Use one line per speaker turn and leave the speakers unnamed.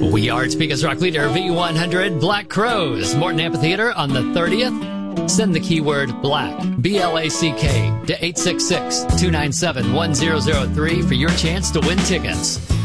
We are Topeka's Rock Leader, V100 Black Crows, Morton Amphitheater on the 30th. Send the keyword BLACK, B-L-A-C-K, to 866-297-1003 for your chance to win tickets.